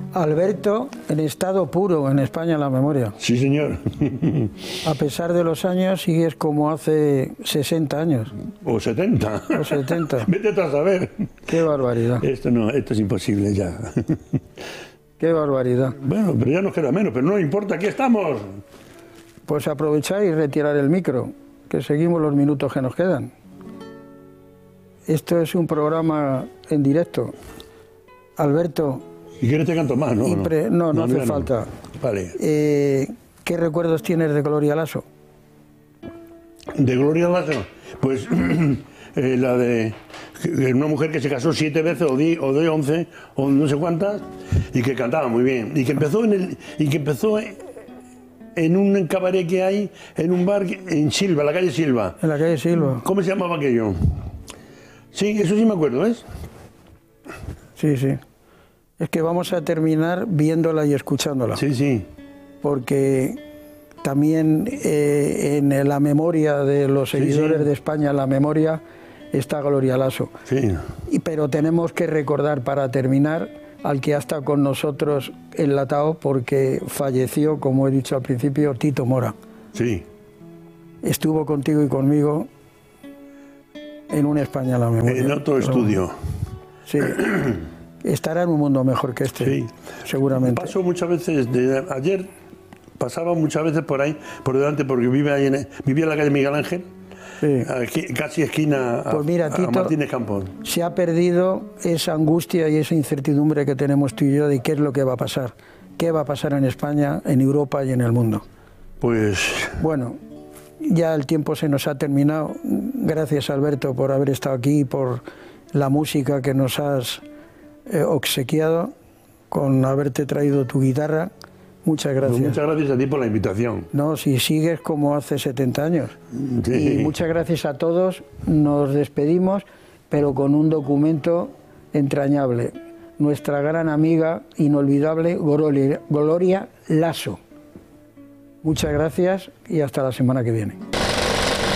Alberto, en estado puro en España la memoria. Sí, señor. A pesar de los años, sigues como hace 60 años. O 70. O 70. Vete a saber. Qué barbaridad. Esto no, esto es imposible ya. Qué barbaridad. Bueno, pero ya nos queda menos, pero no importa, aquí estamos. Pues aprovechar y retirar el micro, que seguimos los minutos que nos quedan. Esto es un programa en directo. Alberto... ¿Y quieres te canto más, no? No hace falta. Vale. ¿Qué recuerdos tienes de Gloria Lasso? ¿De Gloria Lasso? Pues la de una mujer que se casó 7 veces o de 11 o no sé cuántas y que cantaba muy bien y que empezó en un cabaret que hay en un bar en Silva, la calle Silva. En la calle Silva. ¿Cómo se llamaba aquello? Sí, eso sí me acuerdo, ¿ves? Sí, sí. Es que vamos a terminar viéndola y escuchándola. Sí, sí. Porque también en la memoria de los seguidores de España, en la memoria está Gloria Lasso. Sí. Pero tenemos que recordar para terminar al que ha estado con nosotros enlatado porque falleció, como he dicho al principio, Tito Mora. Sí. Estuvo contigo y conmigo en un España a la memoria. En otro estudio. Sí. Estará en un mundo mejor que este, sí. Seguramente. Paso muchas veces, ayer pasaba muchas veces por ahí, por delante, porque vivía en la calle Miguel Ángel, sí. Aquí, casi esquina pues mira, Tito, a Martínez Campos. Se ha perdido esa angustia y esa incertidumbre que tenemos tú y yo de qué es lo que va a pasar. ¿Qué va a pasar en España, en Europa y en el mundo? Pues... Bueno, ya el tiempo se nos ha terminado. Gracias, Alberto, por haber estado aquí, por la música que nos has obsequiado, con haberte traído tu guitarra. Muchas gracias. Pues muchas gracias a ti por la invitación. No, si sigues como hace 70 años. Sí. Y muchas gracias a todos. Nos despedimos, pero con un documento entrañable. Nuestra gran amiga, inolvidable, Gloria Lasso. Muchas gracias y hasta la semana que viene.